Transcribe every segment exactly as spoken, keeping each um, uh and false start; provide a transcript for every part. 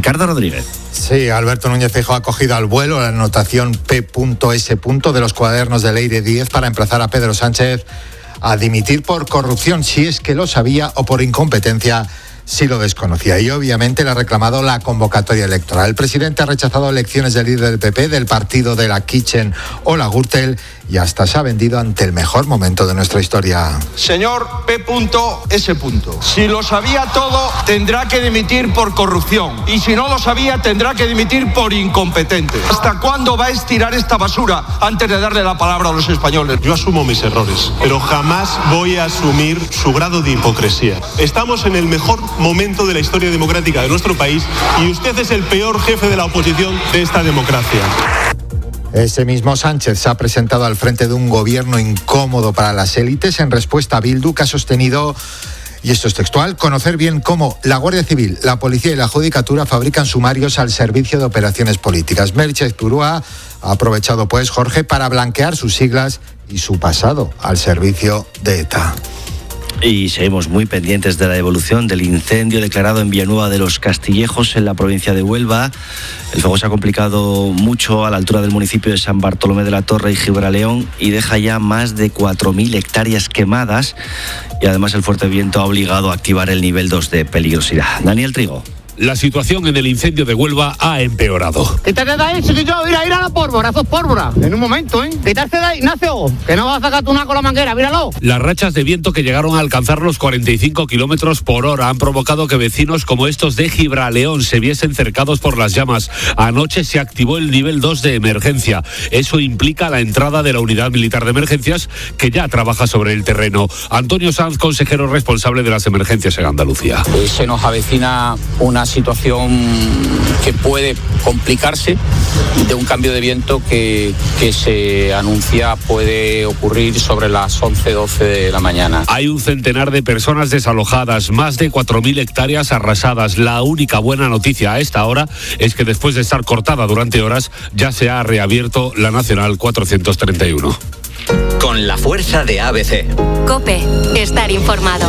Ricardo Rodríguez. Sí, Alberto Núñez Feijóo ha cogido al vuelo la anotación P S de los cuadernos de Leire Díez para emplazar a Pedro Sánchez a dimitir por corrupción, si es que lo sabía, o por incompetencia, si lo desconocía. Y obviamente le ha reclamado la convocatoria electoral. El presidente ha rechazado elecciones del líder del P P, del partido de la Kitchen o la Gürtel, y hasta se ha vendido ante el mejor momento de nuestra historia. Señor P S. Si lo sabía todo, tendrá que dimitir por corrupción. Y si no lo sabía, tendrá que dimitir por incompetente. ¿Hasta cuándo va a estirar esta basura antes de darle la palabra a los españoles? Yo asumo mis errores, pero jamás voy a asumir su grado de hipocresía. Estamos en el mejor momento de la historia democrática de nuestro país y usted es el peor jefe de la oposición de esta democracia. Ese mismo Sánchez se ha presentado al frente de un gobierno incómodo para las élites en respuesta a Bildu, que ha sostenido, y esto es textual, conocer bien cómo la Guardia Civil, la Policía y la Judicatura fabrican sumarios al servicio de operaciones políticas. Merche Zurúa ha aprovechado, pues, Jorge, para blanquear sus siglas y su pasado al servicio de ETA. Y seguimos muy pendientes de la evolución del incendio declarado en Villanueva de los Castillejos, en la provincia de Huelva. El fuego se ha complicado mucho a la altura del municipio de San Bartolomé de la Torre y Gibraleón y deja ya más de cuatro mil hectáreas quemadas. Y además el fuerte viento ha obligado a activar el nivel dos de peligrosidad. Daniel Trigo. La situación en el incendio de Huelva ha empeorado. Quítate de ahí, chiquillo, ir a ir a la pólvora, eso es pólvora. En un momento, ¿eh? Quítate de ahí, Ignacio, que no vas a sacar tú una con la manguera, míralo. Las rachas de viento que llegaron a alcanzar los cuarenta y cinco kilómetros por hora han provocado que vecinos como estos de Gibraleón se viesen cercados por las llamas. Anoche se activó el nivel dos de emergencia. Eso implica la entrada de la Unidad Militar de Emergencias, que ya trabaja sobre el terreno. Antonio Sanz, consejero responsable de las emergencias en Andalucía. Eh, se nos avecina una situación que puede complicarse de un cambio de viento que, que se anuncia puede ocurrir sobre las once doce de la mañana. Hay un centenar de personas desalojadas, más de cuatro mil hectáreas arrasadas. La única buena noticia a esta hora es que después de estar cortada durante horas ya se ha reabierto la Nacional cuatrocientos treinta y uno. Con la fuerza de A B C. COPE, estar informado.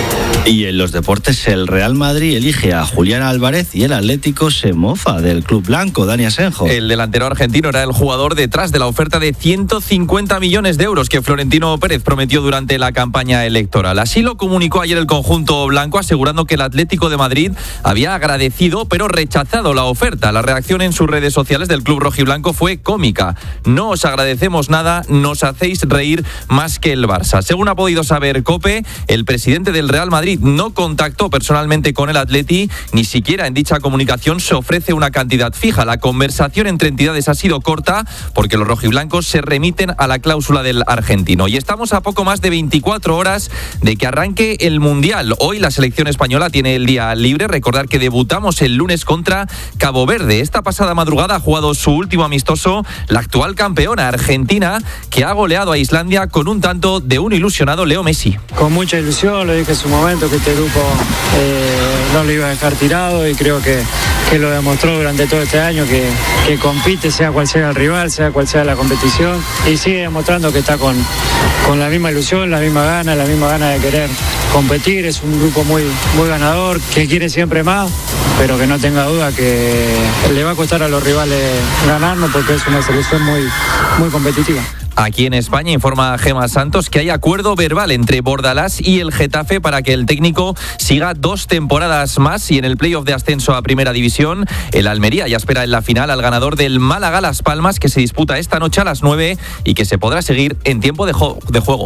Y en los deportes, el Real Madrid elige a Julián Álvarez y el Atlético se mofa del club blanco. Dani Asenjo. El delantero argentino era el jugador detrás de la oferta de ciento cincuenta millones de euros que Florentino Pérez prometió durante la campaña electoral. Así lo comunicó ayer el conjunto blanco, asegurando que el Atlético de Madrid había agradecido pero rechazado la oferta. La reacción en sus redes sociales del club rojiblanco fue cómica. No os agradecemos nada, nos hacéis reír más que el Barça. Según ha podido saber COPE, el presidente del Real Madrid no contactó personalmente con el Atleti, ni siquiera en dicha comunicación se ofrece una cantidad fija. La conversación entre entidades ha sido corta porque los rojiblancos se remiten a la cláusula del argentino. Y estamos a poco más de veinticuatro horas de que arranque el Mundial. Hoy la selección española tiene el día libre. Recordar que debutamos el lunes contra Cabo Verde. Esta pasada madrugada ha jugado su último amistoso la actual campeona Argentina, que ha goleado a Islandia con un tanto de un ilusionado Leo Messi. Con mucha ilusión, lo dije en su momento, que este grupo eh, no lo iba a dejar tirado y creo que, que lo demostró durante todo este año, que, que compite sea cual sea el rival, sea cual sea la competición, y sigue demostrando que está con, con la misma ilusión, la misma gana, la misma gana de querer competir. Es un grupo muy, muy ganador, que quiere siempre más, pero que no tenga duda que le va a costar a los rivales ganarnos porque es una selección muy, muy competitiva. Aquí en España informa Gemma Santos que hay acuerdo verbal entre Bordalás y el Getafe para que el técnico siga dos temporadas más, y en el playoff de ascenso a Primera División el Almería ya espera en la final al ganador del Málaga Las Palmas, que se disputa esta noche a las nueve y que se podrá seguir en tiempo de, jo- de juego.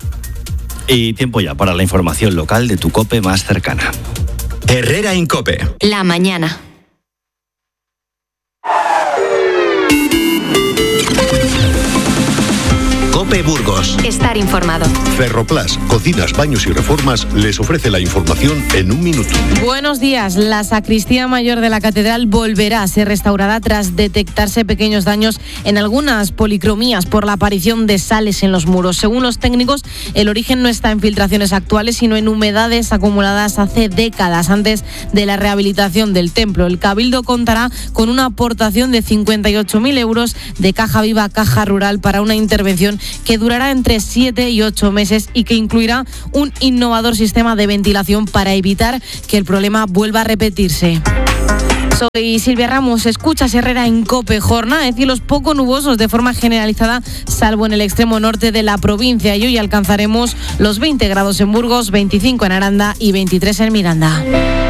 Y tiempo ya para la información local de tu COPE más cercana. Herrera Incope. La mañana. COPE Burgos. Estar informado. Ferroplas, cocinas, baños y reformas les ofrece la información en un minuto. Buenos días. La sacristía mayor de la catedral volverá a ser restaurada tras detectarse pequeños daños en algunas policromías por la aparición de sales en los muros. Según los técnicos, el origen no está en filtraciones actuales, sino en humedades acumuladas hace décadas antes de la rehabilitación del templo. El Cabildo contará con una aportación de cincuenta y ocho mil euros de Caja Viva, Caja Rural, para una intervención que durará entre siete y ocho meses y que incluirá un innovador sistema de ventilación para evitar que el problema vuelva a repetirse. Soy Silvia Ramos, escuchas Herrera en COPE. Jornada de cielos poco nubosos de forma generalizada, salvo en el extremo norte de la provincia. Y hoy alcanzaremos los veinte grados en Burgos, veinticinco en Aranda y veintitrés en Miranda.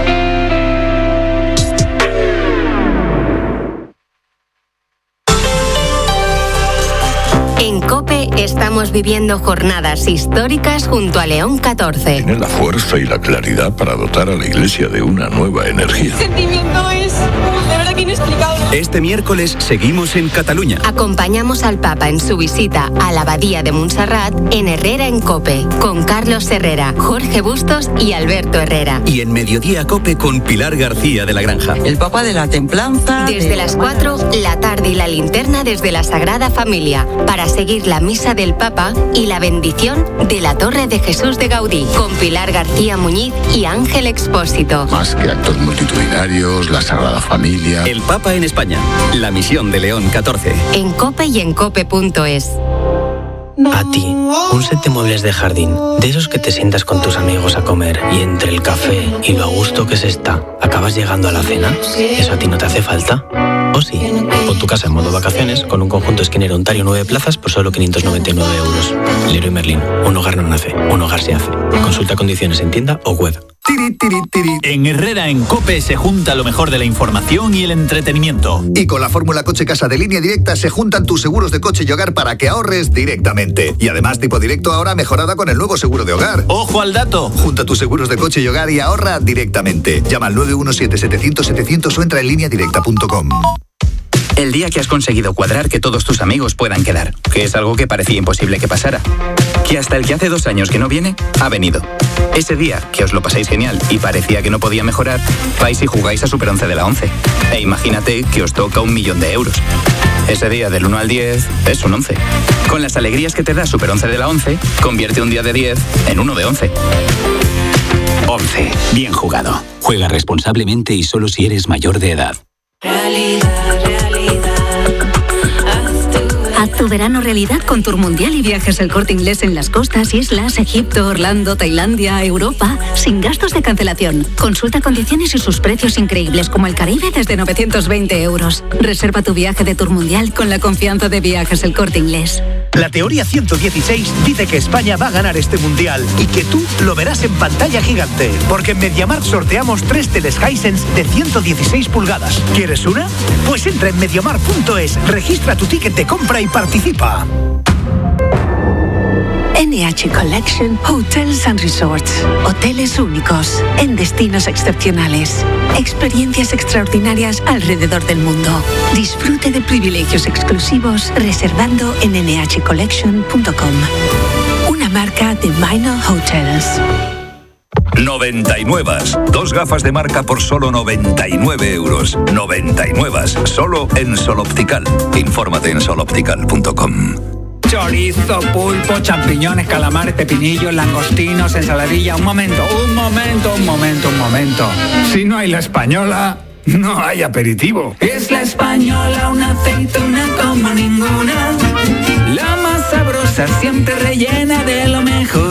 En COPE estamos viviendo jornadas históricas junto a León catorce. Tiene la fuerza y la claridad para dotar a la Iglesia de una nueva energía. El sentimiento es de verdad que inexplicable. Este miércoles seguimos en Cataluña. Acompañamos al Papa en su visita a la Abadía de Montserrat en Herrera en COPE, con Carlos Herrera, Jorge Bustos y Alberto Herrera. Y en Mediodía COPE con Pilar García de la Granja. El Papa de la Templanza. Desde las cuatro, la tarde y la linterna desde la Sagrada Familia, para seguir la misa del Papa y la bendición de la Torre de Jesús de Gaudí, con Pilar García Muñiz y Ángel Expósito. Más que actos multitudinarios, la Sagrada Familia. El Papa en España. La misión de León catorce. En COPE y en cope punto es. A ti, un set de muebles de jardín, de esos que te sientas con tus amigos a comer y entre el café y lo a gusto que se está, acabas llegando a la cena. ¿Eso a ti no te hace falta? ¿O sí? Pon tu casa en modo vacaciones con un conjunto esquinero Ontario nueve plazas por solo quinientos noventa y nueve euros. Leroy Merlin, un hogar no nace, un hogar se hace. Consulta condiciones en tienda o web. En Herrera en COPE se junta lo mejor de la información y el entretenimiento. Y con la fórmula Coche Casa de Línea Directa se juntan tus seguros de coche y hogar para que ahorres directamente. Y además Tipo Directo ahora mejorada con el nuevo seguro de hogar. ¡Ojo al dato! Junta tus seguros de coche y hogar y ahorra directamente. Llama al nueve uno siete, setecientos, setecientos o entra en línea directa punto com. El día que has conseguido cuadrar que todos tus amigos puedan quedar, que es algo que parecía imposible que pasara. Que hasta el que hace dos años que no viene, ha venido. Ese día que os lo pasáis genial y parecía que no podía mejorar, vais y jugáis a Super once de la once. E imagínate que os toca un millón de euros. Ese día del uno al diez es un once. Con las alegrías que te da Super once de la once, convierte un día de diez en uno de once. once. Bien jugado. Juega responsablemente y solo si eres mayor de edad. Realidad, realidad. Haz tu verano realidad con Tour Mundial y Viajes El Corte Inglés en las costas, islas, Egipto, Orlando, Tailandia, Europa, sin gastos de cancelación. Consulta condiciones y sus precios increíbles como el Caribe desde novecientos veinte euros. Reserva tu viaje de Tour Mundial con la confianza de Viajes El Corte Inglés. La teoría ciento dieciséis dice que España va a ganar este mundial y que tú lo verás en pantalla gigante. Porque en MediaMarkt sorteamos tres teles Hisense de ciento dieciséis pulgadas. ¿Quieres una? Pues entra en mediamarkt punto es, registra tu ticket de compra y participa. N H Collection Hotels and Resorts. Hoteles únicos, en destinos excepcionales. Experiencias extraordinarias alrededor del mundo. Disfrute de privilegios exclusivos reservando en ene hache collection punto com. Una marca de Minor Hotels. noventa y nueve. Dos gafas de marca por solo noventa y nueve euros. noventa y nueve. Solo en Sol Optical. Infórmate en sol optical punto com. Chorizo, pulpo, champiñones, calamares, pepinillos, langostinos, ensaladilla. Un momento, un momento, un momento, un momento. Si no hay la española, no hay aperitivo. Es la española, una aceituna como ninguna. La más sabrosa, siempre rellena de lo mejor.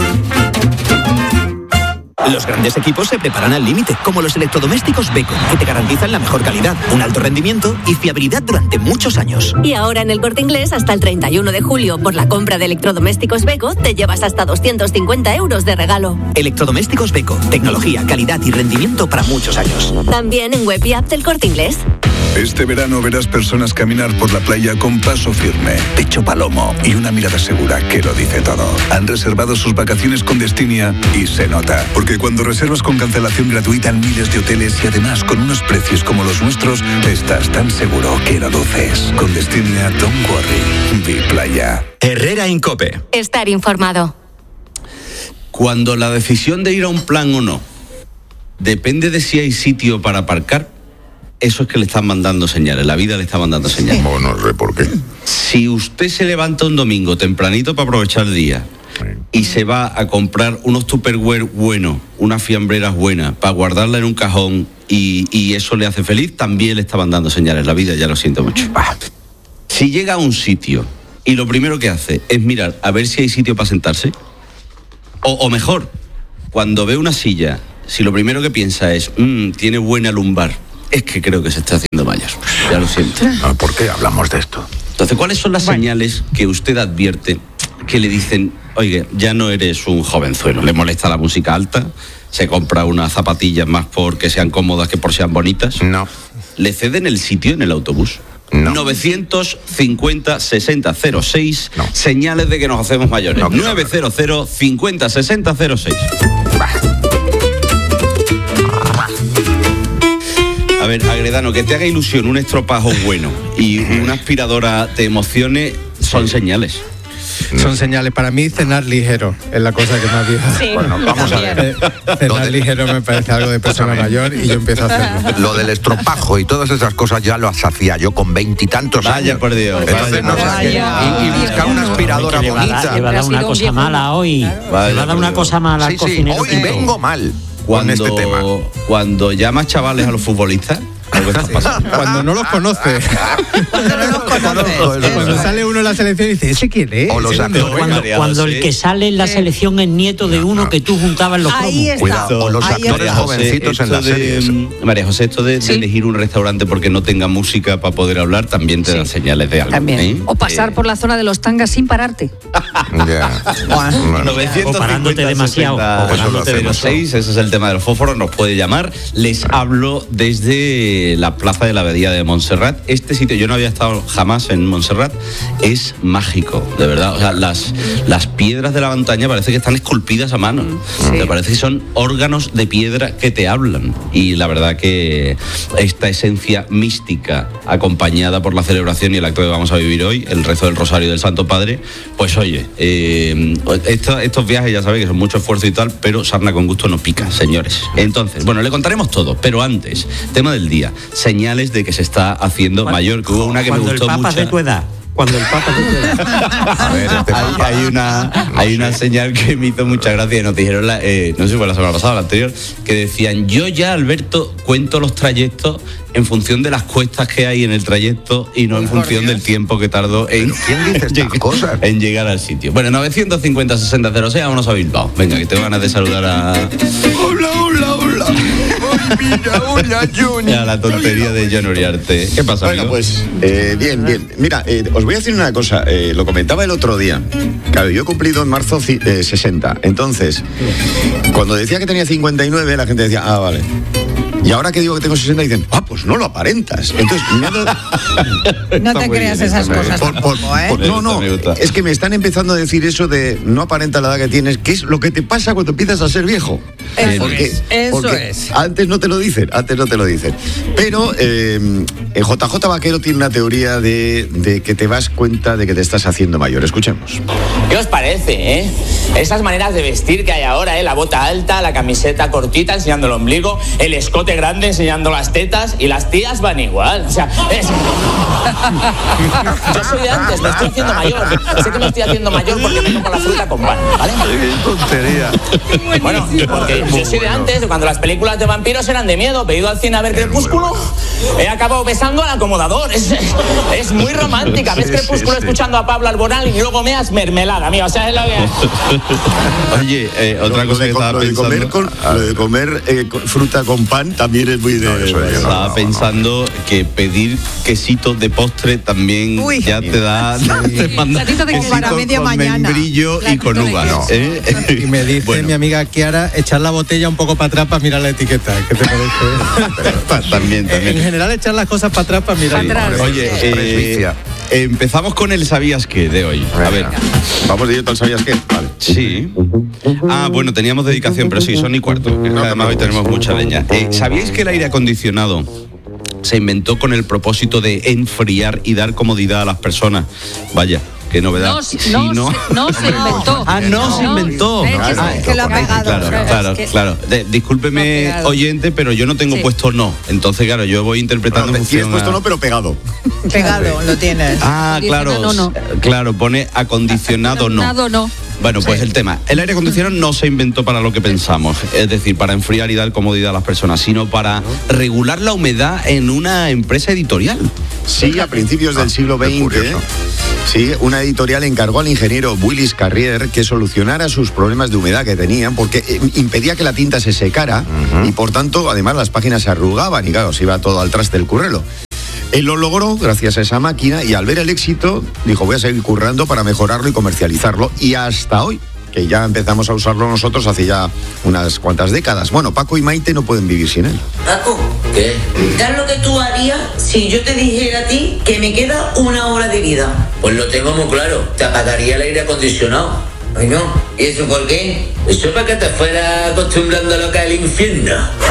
Los grandes equipos se preparan al límite, como los electrodomésticos Beko, que te garantizan la mejor calidad, un alto rendimiento y fiabilidad durante muchos años. Y ahora en El Corte Inglés, hasta el treinta y uno de julio, por la compra de electrodomésticos Beko, te llevas hasta doscientos cincuenta euros de regalo. Electrodomésticos Beko, tecnología, calidad y rendimiento para muchos años. También en web y app del Corte Inglés. Este verano verás personas caminar por la playa con paso firme, pecho palomo y una mirada segura que lo dice todo. Han reservado sus vacaciones con Destinia y se nota. Porque cuando reservas con cancelación gratuita en miles de hoteles y además con unos precios como los nuestros, estás tan seguro que lo luces. Con Destinia, don't worry. Vi playa. Herrera en COPE. Estar informado. Cuando la decisión de ir a un plan o no depende de si hay sitio para aparcar, eso es que le están mandando señales, la vida le está mandando señales. Oh, no sé por qué. Si usted se levanta un domingo tempranito para aprovechar el día y se va a comprar unos Tupperware buenos, unas fiambreras buenas, para guardarla en un cajón y, y eso le hace feliz, también le está mandando señales, la vida, ya lo siento mucho. Si llega a un sitio y lo primero que hace es mirar a ver si hay sitio para sentarse, o, o mejor, cuando ve una silla, si lo primero que piensa es, mmm, tiene buena lumbar, es que creo que se está haciendo mayor. Ya lo siento. ¿Por qué hablamos de esto? Entonces, ¿cuáles son las bueno. señales que usted advierte que le dicen, oye, ya no eres un jovenzuelo, le molesta la música alta, se compra unas zapatillas más porque sean cómodas que por sean bonitas? No. ¿Le ceden el sitio en el autobús? No. novecientos cincuenta sesenta cero seis, no. Señales de que nos hacemos mayores. No, novecientos cincuenta sesenta cero seis. A ver, Agredano, que te haga ilusión un estropajo bueno y una aspiradora te emocione, son señales. Son señales. Para mí, cenar ligero es la cosa que más vieja. Sí, bueno, vamos a ver. Eh, cenar ligero me parece algo de persona mayor y yo empiezo a hacerlo. Lo del estropajo y todas esas cosas ya lo hacía yo con veintitantos años. Vaya por Dios. Entonces, no sé, y, y buscar una aspiradora le va bonita. Da, le va a dar una cosa viejo. mala hoy. Claro. Le va a dar una cosa mala sí, al cocinero. Sí, hoy vengo mal cuando, con este tema. Cuando llamas chavales a los futbolistas, algo está pasando. Cuando no los conoce. Cuando no los conoce. Cuando sale uno en la selección y dice, ¿ese quién es? O los cuando, cuando, cuando el que sale en la selección es nieto de uno que tú juntabas en los cromos. Ahí está. Cuidado, o los Ahí actores está. jovencitos en las de, series. María José, esto de, ¿Sí? de elegir un restaurante porque no tenga música para poder hablar también te sí. dan señales de algo. También. ¿eh? O pasar eh. por la zona de los tangas sin pararte. Ya. Bueno. O parándote demasiado. O parándote demasiado. Ese es el tema de los fósforos, nos puede llamar. Les hablo desde la plaza de la Abadía de Montserrat. Este sitio, yo no había estado jamás en Montserrat, es mágico, de verdad. O sea, las, las piedras de la montaña parece que están esculpidas a mano. Sí. Me parece que son órganos de piedra que te hablan. Y la verdad que esta esencia mística, acompañada por la celebración y el acto que vamos a vivir hoy, el rezo del Rosario del Santo Padre, pues oye, eh, esto, estos viajes ya sabéis que son mucho esfuerzo y tal, pero sarna con gusto no pica, señores. Entonces, bueno, le contaremos todo, pero antes, tema del día, señales de que se está haciendo cuando, mayor, que hubo una que me gustó el mucho. De tu edad. Cuando el Papa de tu edad. A ver, este hay, hay una hay una señal que me hizo mucha gracia y nos dijeron, la, eh, no sé si fue la semana pasada o la anterior, que decían, yo ya, Alberto, cuento los trayectos en función de las cuestas que hay en el trayecto y no en función del tiempo que tardó en, ¿quién dice estas cosas? en llegar al sitio. Bueno, novecientos cincuenta sesenta cero seis, vámonos a Bilbao. Venga, que tengo ganas de saludar a... Hola, hola, hola. Mira, hola, Johnny. A la tontería de John Uriarte. ¿Qué pasa, Bueno, amigo? pues, eh, bien, bien. Mira, eh, os voy a decir una cosa. Eh, lo comentaba el otro día. Claro, yo he cumplido en marzo eh, sesenta. Entonces, cuando decía que tenía cincuenta y nueve, la gente decía, ah, vale. Y ahora que digo que tengo sesenta, dicen, ah, pues no lo aparentas. Entonces, me han... No te creas bien, esas cosas. Por, por, tampoco, ¿eh? por, no, no, es que me están empezando a decir eso de no aparenta la edad que tienes, que es lo que te pasa cuando empiezas a ser viejo. Eso porque, es, eso porque es. Antes no te lo dicen, antes no te lo dicen. Pero eh, J J Vaquero tiene una teoría de, de que te das cuenta de que te estás haciendo mayor. Escuchemos. ¿Qué os parece, eh? Esas maneras de vestir que hay ahora, ¿eh? La bota alta, la camiseta cortita enseñando el ombligo, el escote grande enseñando las tetas y las tías van igual. O sea, es... Yo soy de antes, me estoy haciendo mayor. Sé que me estoy haciendo mayor porque me como la fruta con pan, ¿vale? Qué tontería. Bueno, porque yo soy de antes, de cuando las películas de vampiros eran de miedo. He ido al cine a ver Crepúsculo, he acabado besando al acomodador. Es, es muy romántica. Ves Crepúsculo sí, sí, escuchando sí. a Pablo Alborán y luego meas mermelada, amigo. O sea, es lo que... Oye, eh, otra lo, cosa lo de, que estaba lo de pensando... Comer con, lo de comer eh, con fruta con pan también es muy de... No, eso es, estaba no, pensando no. que pedir quesito de postre también Uy. ya te da... Sí. Te manda platito de quesito para media con mañana. membrillo y con uvas. No. ¿Eh? Y me dice bueno. mi amiga Kiara, echar la botella un poco para atrás para mirar la etiqueta. ¿Qué te parece? también, también. En general, echar las cosas para atrás para mirar. Sí. Atrás. Oye, eh, empezamos con el ¿sabías qué? De hoy. A ver. Vamos directo al ¿sabías qué? Vale. Sí. Ah, bueno, teníamos dedicación, pero sí, son y cuarto. Además, hoy tenemos mucha leña. Eh, ¿Sabíais que el aire acondicionado se inventó con el propósito de enfriar y dar comodidad a las personas? Vaya. Qué novedad. No, sí, no, no. Se, no se inventó. Ah, no, no se inventó. Es que, ah, es que lo ha pegado. Claro, claro, es que claro. De, discúlpeme, oyente, pero yo no tengo sí. puesto no. Entonces, claro, yo voy interpretando no, en función. Tienes puesto a... no, pero pegado. Pegado, lo tienes. Ah, claro. No, no. Claro, pone acondicionado no. No, no. Bueno, pues el tema, el aire acondicionado no se inventó para lo que pensamos, es decir, para enfriar y dar comodidad a las personas, sino para regular la humedad en una empresa editorial. Sí, a principios del siglo veinte, sí, una editorial encargó al ingeniero Willis Carrier que solucionara sus problemas de humedad que tenían, porque impedía que la tinta se secara uh-huh. y por tanto, además, las páginas se arrugaban y claro, se iba todo al traste del currelo. Él lo logró gracias a esa máquina y al ver el éxito dijo, voy a seguir currando para mejorarlo y comercializarlo, y hasta hoy, que ya empezamos a usarlo nosotros hace ya unas cuantas décadas. Bueno, Paco y Maite no pueden vivir sin él. Paco, ¿qué? ¿Qué es lo que tú harías si yo te dijera a ti que me queda una hora de vida? Pues lo tengo muy claro, te apagaría el aire acondicionado. Ay, no. ¿Y eso por qué? Eso para que te fuera acostumbrando a lo que es el infierno.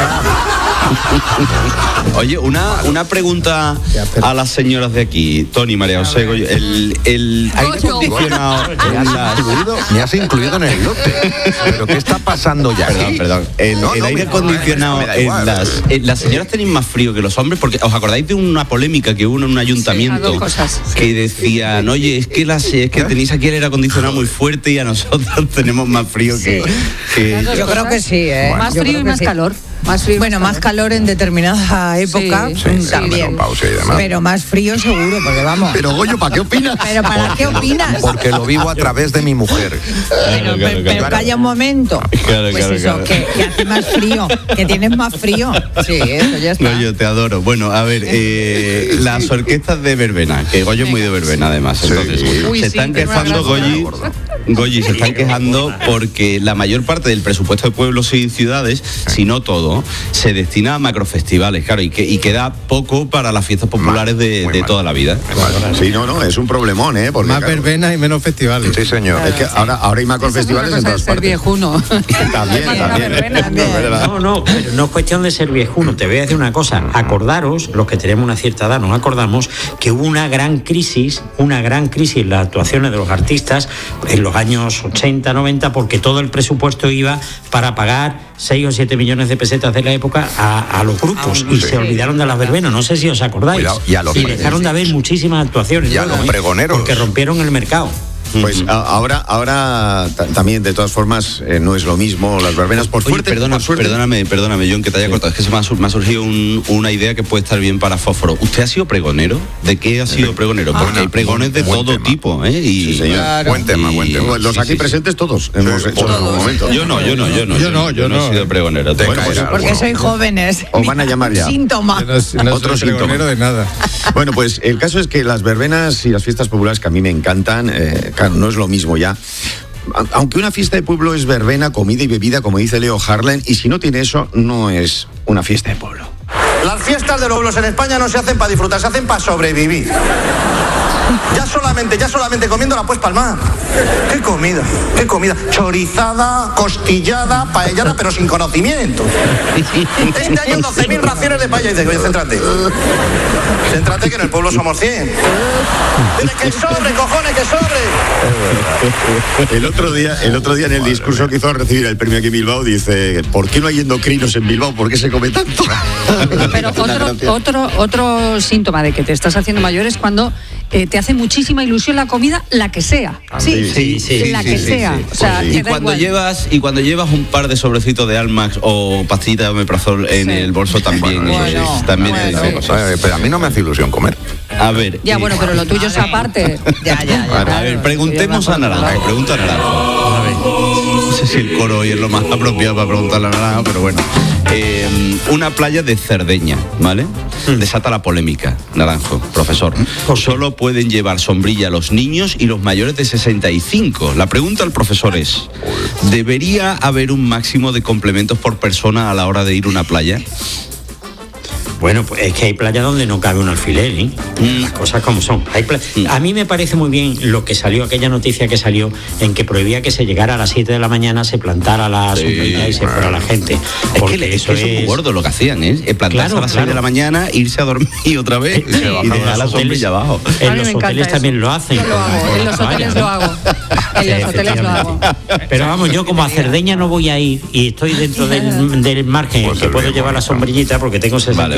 Oye, una, una pregunta a las señoras de aquí, Tony, María José, Goyo, el, el aire acondicionado me has, las... incluido, me has incluido en el lote. ¿Pero qué está pasando ya? Perdón, perdón. El, no, el no, aire no, acondicionado, no, no, en no, las, en las señoras tenéis más frío que los hombres, porque os acordáis de una polémica que hubo en un ayuntamiento sí, cosas. que decían, oye, es que, las, es que tenéis aquí el aire acondicionado muy fuerte y a nosotros tenemos más frío que... Sí. que Yo creo que sí, ¿eh? Más Yo frío creo y que más sí. calor. Más frío y Bueno, más calor en determinada época, Sí, sí, también. menopausia y demás. Pero más frío seguro, porque vamos. Pero Goyo, ¿para qué opinas? Pero ¿para qué opinas? Porque lo vivo a través de mi mujer. Pero, pero, pero calla un momento. Claro, Pues claro, eso, claro. Que, que hace más frío, que tienes más frío. Sí, eso ya está. No, yo te adoro. Bueno, a ver, eh, las orquestas de verbena, que Goyo es muy de verbena además, entonces Uy, se sí, están tiene una quejando, gracia. Goyi, Goyi, se están quejando porque la mayor parte del presupuesto de pueblos y ciudades, si no todo, se destina a macrofestivales, claro, y, que, y queda poco para las fiestas populares de, de toda la vida. Sí, no, no, es un problemón, ¿eh? Porque, Más claro, verbenas y menos festivales. Sí, señor. es que ahora, ahora hay macrofestivales en todas ser partes. viejuno. También, también. No, no, pero no es cuestión de ser viejuno. Te voy a decir una cosa. Acordaros, los que tenemos una cierta edad, nos acordamos que hubo una gran crisis, una gran crisis en las actuaciones de los artistas en los años ochenta, noventa, porque todo el presupuesto iba para pagar seis o siete millones de pesetas de la época a, a los grupos y sí. se olvidaron de las verbenas. No sé si os acordáis. Cuidado, y a los- dejaron de haber muchísimas actuaciones. Y a luego, los ¿eh? pregoneros. Porque rompieron el mercado. Pues a- ahora, ahora ta- también, de todas formas, eh, no es lo mismo las verbenas. Por Oye, suerte, perdona, por suerte. perdóname, perdóname, John, que te haya cortado. Es que se me ha, sur- me ha surgido un- una idea que puede estar bien para Fósforo. ¿Usted ha sido pregonero? ¿De qué ha sido pregonero? Porque buena- hay pregones de buen todo tema. tipo, ¿eh? Y, Sí, señor. Claro. Buen tema, buen tema. Bueno, los Sí, aquí sí, sí. presentes todos hemos hecho en algún momento. Yo no, yo no, yo no. Yo no, yo no he no. sido pregonero. Te Bueno, caerá. Porque Bueno. sois jóvenes. Os van a llamar ya. Síntoma. Yo no, no Otro soy pregonero síntoma. de nada. Bueno, pues el caso es que las verbenas y las fiestas populares, que a mí me encantan, eh, claro, no es lo mismo ya. A- Aunque una fiesta de pueblo es verbena, comida y bebida, como dice Leo Harlan, y si no tiene eso, no es una fiesta de pueblo. Las fiestas de los pueblos en España no se hacen para disfrutar, se hacen para sobrevivir. Ya solamente, ya solamente comiéndola pues palmar. ¿Qué comida? ¿Qué comida? Chorizada, costillada, paellada, pero sin conocimiento. Este año doce mil raciones de paella. Y dice, oye, céntrate. Céntrate que en el pueblo somos cien. Dile que sobre, cojones, que sobre. El otro día, el otro día en el discurso que hizo al recibir el premio aquí en Bilbao, dice, ¿por qué no hay endocrinos en Bilbao? ¿Por qué se come tanto? Pero Una otro, gracia. otro, otro síntoma de que te estás haciendo mayor es cuando eh, te hace muchísima ilusión la comida, la que sea. Sí, Sí, sí, la sí, que sí, sea. sí. O sea, Y te da cuando igual. llevas y cuando llevas un par de sobrecitos de Almax o pastillitas de omeprazol en Sí. el bolso también, Bueno, eso bueno, sí, también bueno. te dice cosas. Eh, Pero a mí no me hace ilusión comer. A ver, Ya, eh, bueno, pero lo tuyo es aparte. Ya, ya, ya. a ver, preguntemos a Naranjo, pregunta a Naranjo. A ver, no sé si el coro hoy es lo más apropiado para preguntarle a Naranjo, pero bueno. Eh, una playa de Cerdeña, ¿vale? Desata la polémica, Naranjo, profesor. Solo pueden llevar sombrilla los niños y los mayores de sesenta y cinco. La pregunta al profesor es, ¿debería haber un máximo de complementos por persona a la hora de ir a una playa? Bueno, pues es que hay playas donde no cabe un alfiler, ¿eh? Las cosas como son. Hay pla- A mí me parece muy bien lo que salió, aquella noticia que salió en que prohibía que se llegara a las siete de la mañana, se plantara la Sí. sombrilla y se fuera la gente. Es Porque que, es eso que son muy es... gordos lo que hacían, ¿eh? Plantarse Claro, a las seis claro. de la mañana, irse a dormir otra vez Sí. y dejar la sombrilla abajo. A En mí los me encanta hoteles eso. también lo hacen. Yo lo hago. En los hoteles lo hago. En los hoteles lo hago. Pero vamos, yo como a Cerdeña no voy a ir y estoy dentro del, del margen en Pues que el puedo bien llevar la bonito. sombrillita porque tengo sesenta y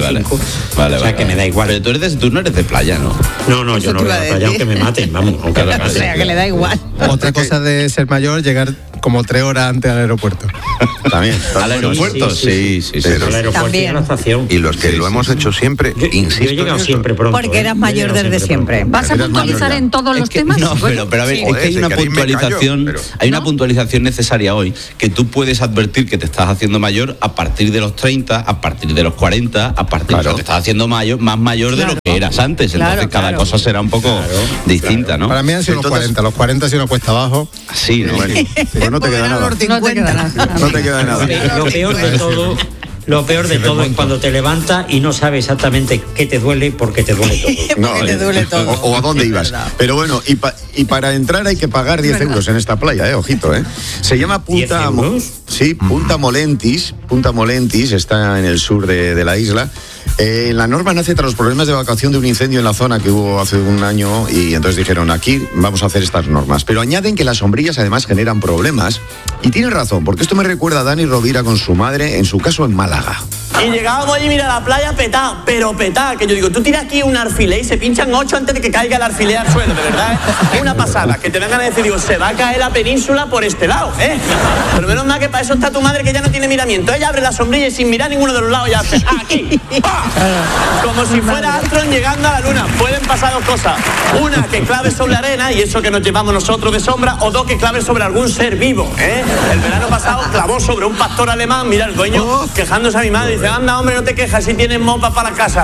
vale. cinco. Vale, o sea, vale, que me da igual. Pero tú, eres de, tú no eres de playa, ¿no? No, no, yo no voy a la playa, aunque me maten, vamos. Aunque me O maten. sea, que le da igual. Otra cosa de ser mayor, llegar como tres horas antes al aeropuerto. También. ¿Al aeropuerto? Sí, sí, sí. Pero- Al aeropuerto y a También. la estación. Y los que lo hemos hecho siempre, Yo, yo insisto. he llegado en eso. siempre pronto. Porque ¿eh? eras Yo he mayor llegado desde siempre. ¿Vas a Eres mayor puntualizar ya. en todos los Es que- temas? no, pero, pero a ver, Sí. es que hay Joder, una si queréis me puntualización, callo, pero- hay una puntualización necesaria hoy, que tú puedes advertir que te estás haciendo mayor a partir de los treinta, a partir de los cuarenta, a partir de Claro. lo que estás haciendo mayor, más mayor de lo que eras antes. Claro, Entonces cada claro. cosa será un poco distinta, ¿no? Para mí han sido los Entonces- cuarenta. Los cuarenta ha sido una cuesta abajo. Sí, ¿no? Bueno, pues no te queda nada. No te queda nada. No te queda nada. Lo peor de todo, lo peor de todo es cuando te levantas y no sabes exactamente qué te duele porque te duele todo. No, Porque te eh, duele todo. O, o a dónde Es ibas. verdad. Pero bueno, y, pa- y para entrar hay que pagar diez verdad. euros en esta playa, eh, ojito, eh. Se llama Punta ¿diez Mo- euros? Sí, Punta Molentis. Punta Molentis está en el sur de, de la isla. Eh, la norma nace tras los problemas de evacuación de un incendio en la zona que hubo hace un año y entonces dijeron, aquí vamos a hacer estas normas. Pero añaden que las sombrillas además generan problemas y tienen razón, porque esto me recuerda a Dani Rovira con su madre, en su caso en Málaga. Y llegábamos allí, mira, la playa petá, pero petá, que yo digo, tú tiras aquí un alfiler y se pinchan ocho antes de que caiga el alfiler al suelo, de verdad, ¿eh? Es una pasada, que te vengan a decir, digo, se va a caer la península por este lado, ¿eh? Pero menos mal que para eso está tu madre, que ya no tiene miramiento. Ella abre la sombrilla y sin mirar ninguno de los lados ya hace, aquí, ¡pa! Como si fuera Armstrong llegando a la luna. Pueden pasar dos cosas. Una, que clave sobre la arena y eso que nos llevamos nosotros de sombra, o dos, que clave sobre algún ser vivo, ¿eh? El verano pasado clavó sobre un pastor alemán, mira el dueño quejándose a mi madre, dice, anda hombre, no te quejas si tienes mopas para la casa.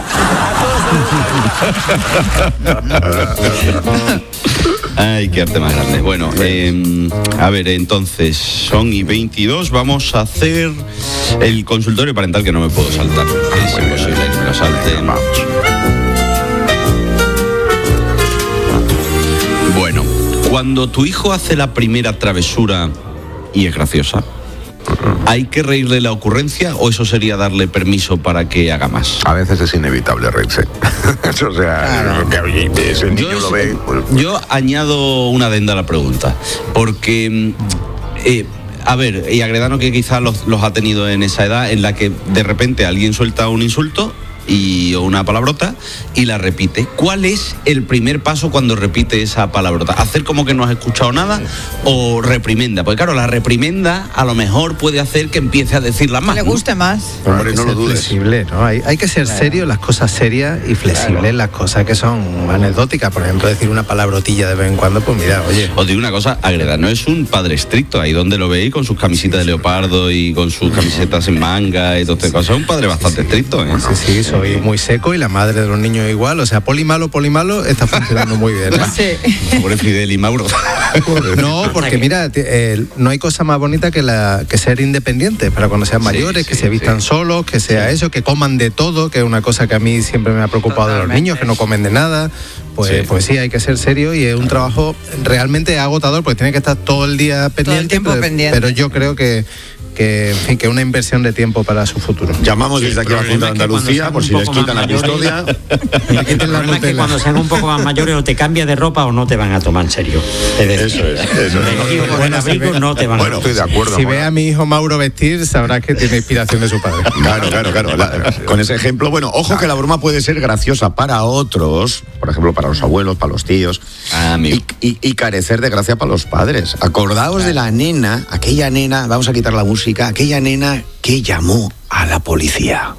A todos se les gusta. Ay, qué arte más grande. Bueno, eh, a ver, entonces, son y veintidós, vamos a hacer el consultorio parental que no me puedo saltar. Es imposible que me lo salte. Bueno, cuando tu hijo hace la primera travesura y es graciosa, ¿hay que reírle la ocurrencia o eso sería darle permiso para que haga más? A veces es inevitable reírse. o sea, que, oye, ese niño Yo, lo ve. pues, yo añado una adenda a la pregunta, porque, eh, a ver, y Agredano que quizás los, los ha tenido en esa edad en la que de repente alguien suelta un insulto y o una palabrota y la repite. ¿Cuál es el primer paso cuando repite esa palabrota? ¿Hacer como que no has escuchado nada o reprimenda? Porque claro, la reprimenda a lo mejor puede hacer que empiece a decirla más. Le ¿no? guste más. Hombre, Hay que no lo ser dudes. flexible, ¿no? Hay, hay que ser serio en las cosas serias y flexible en las cosas que son anecdóticas. Por ejemplo, decir una palabrotilla de vez en cuando, pues mira, oye. Os digo una cosa, Agredano es un padre estricto, ahí donde lo veis con sus camisetas de leopardo y con sus camisetas sin manga y todo este cosas. Es un padre bastante estricto, ¿eh? Sí, sí, soy muy seco y la madre de los niños igual. O sea, poli malo, poli malo está funcionando muy bien, ¿eh? Sí. Pobre Fidel y Mauro. No, porque mira, ti- eh, no hay cosa más bonita que, la, que ser independiente para cuando sean mayores, que se vistan solos, que sea eso, que coman de todo, que es una cosa que a mí siempre me ha preocupado de los niños, que no comen de nada. Pues Sí. sí. pues sí, hay que ser serio y es un trabajo realmente agotador porque tiene que estar todo el día pendiente. tiempo pero, pendiente. pero yo creo que que, en fin, que una inversión de tiempo para su futuro. Llamamos desde aquí a la Junta de Andalucía por si les quitan la custodia. El problema es que cuando sean un poco más mayores o te cambias de ropa o no te van a tomar en serio. Es decir, Eso es, eso es. vestido con el abrigo no te van Bueno, a estoy de acuerdo. Si ve a mi hijo Mauro vestir, sabrás que tiene inspiración de su padre. Claro, claro, claro. La- con ese ejemplo, bueno, ojo que la broma puede ser graciosa para otros, por ejemplo, para los abuelos, para los tíos, y, y- y carecer de gracia para los padres. Acordaos de la nena, aquella nena, vamos a quitar la música, aquella nena que llamó a la policía.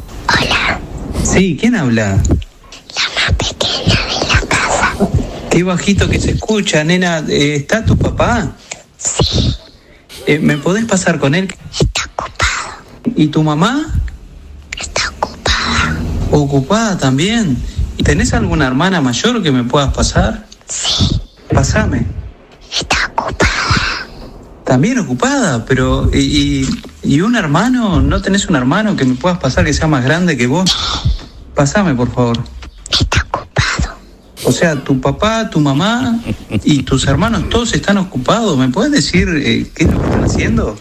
Sí, ¿quién habla? La más pequeña de la casa. Qué bajito que se escucha, nena. Eh, ¿Está tu papá? Sí. Eh, ¿Me podés pasar con él? Está ocupado. ¿Y tu mamá? Está ocupada. ¿Ocupada también? ¿Y tenés alguna hermana mayor que me puedas pasar? Sí. Pásame. Está ocupada. También ocupada, pero ¿y, y, y un hermano? ¿No tenés un hermano que me puedas pasar que sea más grande que vos? Pásame, por favor. Está ocupado. O sea, tu papá, tu mamá y tus hermanos todos están ocupados. ¿Me puedes decir eh, qué es lo que están haciendo?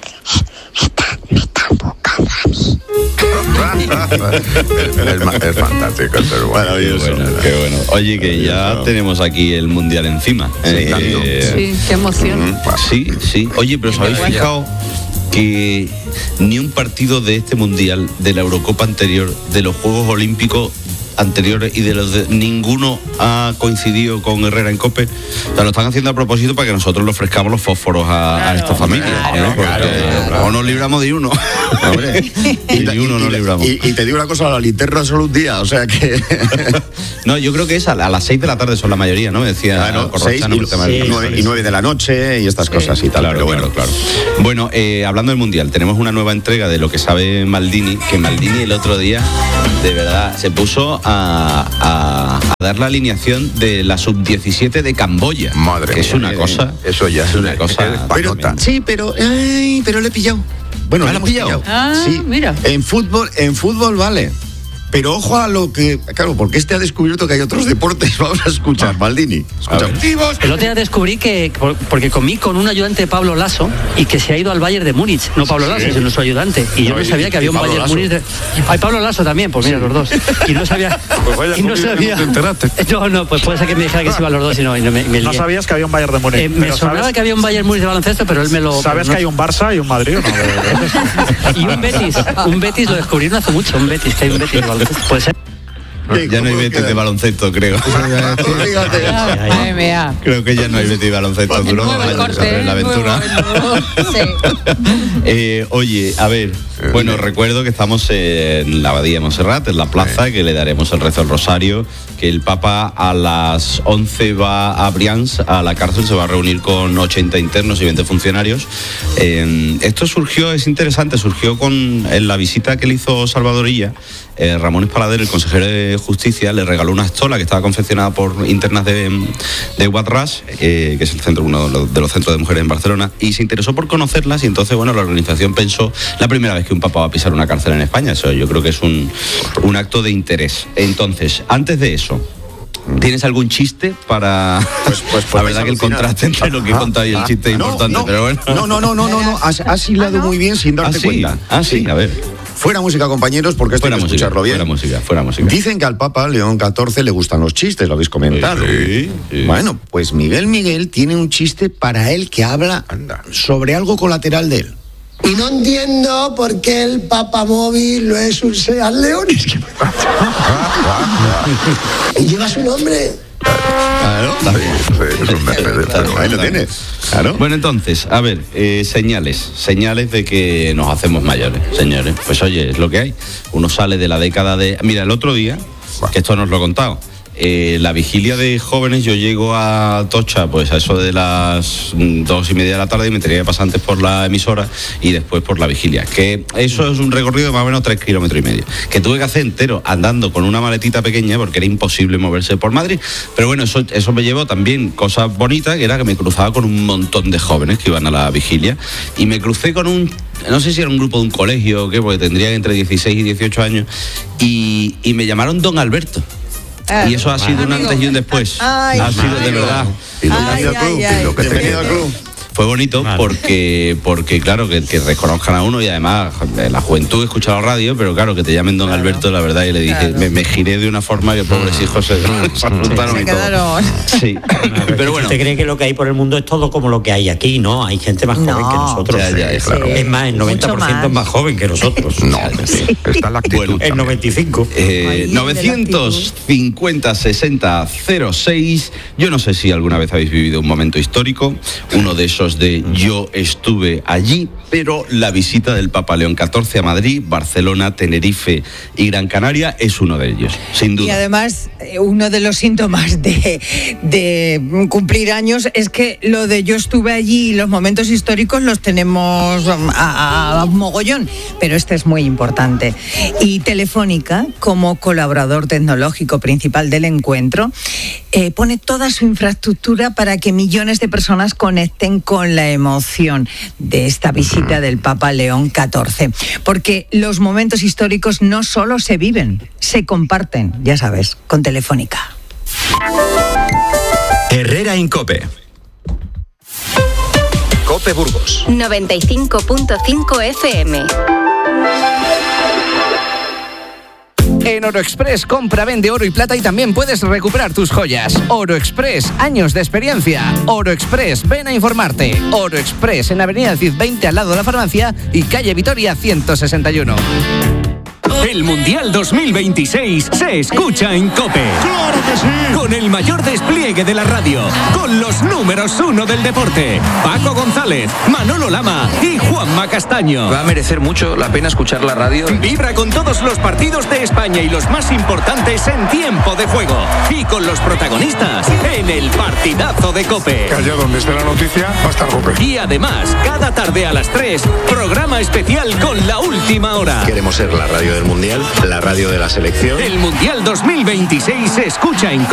es, ma- es fantástico, pero bueno. Maravilloso. Qué bueno, qué bueno. Oye, que ya tenemos aquí el mundial encima. Sí, Eh, Sí, qué emoción. Sí, sí. Oye, pero ¿os habéis fijado que ni un partido de este Mundial, de la Eurocopa anterior, de los Juegos Olímpicos anteriores y de los de ninguno ha coincidido con Herrera en COPE. O sea, lo están haciendo a propósito para que nosotros le ofrezcamos los fósforos a, claro, a esta familia, claro, ¿no? Porque claro, claro. O nos libramos de uno. Hombre, y, y uno nos libramos. Y, y te digo una cosa, la linterna solo un día, o sea que... No, yo creo que es a, a las seis de la tarde son la mayoría, ¿no? Decía claro, seis y, no sí, nueve, y nueve de la noche y estas sí. cosas y tal. Claro, pero bueno, claro. claro. Bueno, eh, hablando del Mundial, tenemos una nueva entrega de Lo que sabe Maldini, que Maldini el otro día, de verdad, se puso a, a, a dar la alineación de la sub diecisiete de Camboya. Madre que es una mía, cosa. Eso ya es una cosa. Pero, sí, pero, ay, pero le he pillado. Bueno, ¿Ah, le hemos pillado. Ah, sí. Mira. En fútbol, en fútbol vale. Pero ojo a lo que... Claro, porque este ha descubierto que hay otros deportes. Vamos a escuchar, Maldini. Escucha. El otro día descubrí que... Porque comí con un ayudante de Pablo Lasso y que se ha ido al Bayern de Múnich. No Pablo Lasso, sino su ayudante. Y yo no sabía que había un Bayern de Múnich... De... Ay, Pablo Lasso también, pues mira, los dos. Y no sabía... Pues vaya, y no sabía... No te enteraste. No, no, pues puede ser que me dijera que se iban los dos y no, y no me, me No sabías que había un Bayern de Múnich. Eh, me sonaba sabes... que había un Bayern Múnich de baloncesto, pero él me lo... ¿Sabes no... que hay un Barça y un Madrid o no? Y un Betis. Un Betis lo descubrieron hace mucho. Un Betis, que hay un Betis de baloncesto. Puede ser. Ya no hay Betis de baloncesto, creo. Creo que ya no hay Betis de baloncesto, ¿no? La aventura. eh, oye, a ver, bueno, recuerdo que estamos en la Abadía de Montserrat, en la plaza, que le daremos el rezo al Rosario, que el Papa a las once va a Brians, a la cárcel, se va a reunir con ochenta internos y veinte funcionarios. Eh, esto surgió, es interesante, surgió con en la visita que le hizo Salvador Illa. Eh, Ramón Espaladero, el consejero de Justicia, le regaló una estola que estaba confeccionada por internas de, de Guadras, eh, que es el centro, uno de los, de los centros de mujeres en Barcelona, y se interesó por conocerlas, y entonces, bueno, la organización pensó, la primera vez que un papa va a pisar una cárcel en España, eso yo creo que es un, un acto de interés. Entonces, antes de eso, ¿tienes algún chiste para...? Pues, pues, la verdad que el contraste entre lo que he contado y el chiste es no, importante, no, pero bueno. No, no, no, no, no, no. Has, has hilado muy bien sin darte ¿Ah, sí? cuenta. Ah, sí, a ver. Fuera música, compañeros, porque esto hay que música, escucharlo bien. Fuera música, fuera música. Dicen que al Papa León catorce le gustan los chistes, lo habéis comentado. Sí, sí. Bueno, pues Miguel Miguel tiene un chiste para él que habla sobre algo colateral de él. Y no entiendo por qué el papamóvil no es un Seat León. Y lleva su nombre. Claro, está bien. Es un Mercedes, pero ahí lo tienes. Claro. Bueno, entonces, a ver, eh, señales, señales de que nos hacemos mayores, señores. Pues oye, es lo que hay. Uno sale de la década de... Mira, el otro día, que esto nos lo he contado, eh, la vigilia de jóvenes, yo llego a Tocha, pues a eso de las dos y media de la tarde, y me tenía que pasar antes por la emisora y después por la vigilia. Que eso es un recorrido de más o menos tres kilómetros y medio. Que tuve que hacer entero andando con una maletita pequeña porque era imposible moverse por Madrid. Pero bueno, eso, eso me llevó también cosas bonitas, que era que me cruzaba con un montón de jóvenes que iban a la vigilia. Y me crucé con un, no sé si era un grupo de un colegio o qué, porque tendrían entre dieciséis y dieciocho años. Y, y me llamaron Don Alberto. Ah, y eso ha sido un antes y un después. Ay, ha sido de verdad. Bienvenido al club. Fue bonito vale. porque, porque claro, que, que reconozcan a uno, y además la juventud he escuchado radio, pero claro, que te llamen Don claro. Alberto, la verdad, y le dije, claro. me, me giré de una forma que pobres hijos se, se asustaron y todo. Sí, pero bueno. ¿Usted cree que lo que hay por el mundo es todo como lo que hay aquí? No, hay gente más no. joven que nosotros. Ya, ya, es, claro. es más, el noventa por ciento es más joven que nosotros. No, sí. Está la actitud. Bueno, el noventa y cinco. Eh, novecientos cincuenta sesenta cero seis. Yo no sé si alguna vez habéis vivido un momento histórico, uno de esos de yo estuve allí, pero la visita del Papa León catorce a Madrid, Barcelona, Tenerife y Gran Canaria es uno de ellos, sin duda. Y además, uno de los síntomas de, de cumplir años es que lo de yo estuve allí y los momentos históricos los tenemos a, a mogollón, pero este es muy importante. Y Telefónica, como colaborador tecnológico principal del encuentro, eh, pone toda su infraestructura para que millones de personas conecten con la emoción de esta visita del Papa León catorce. Porque los momentos históricos no solo se viven, se comparten, ya sabes, con Telefónica. Herrera en COPE. COPE Burgos. noventa y cinco punto cinco F M. En Oro Express compra, vende oro y plata y también puedes recuperar tus joyas. Oro Express, años de experiencia. Oro Express, ven a informarte. Oro Express en Avenida Cid veinte al lado de la farmacia y calle Vitoria ciento sesenta y uno. El Mundial dos mil veintiséis se escucha en COPE. ¡Claro que sí! Con el mayor despliegue de la radio, con los números uno del deporte, Paco González, Manolo Lama y Juanma Castaño. Va a merecer mucho la pena escuchar la radio. Vibra con todos los partidos de España y los más importantes en tiempo de juego. Y con los protagonistas en el partidazo de COPE. Que allá donde esté la noticia va a estar COPE. Y además, cada tarde a las tres, programa especial con la última hora. Queremos ser la radio del Mundial, la radio de la selección. El Mundial dos mil veintiséis se escucha en COPE.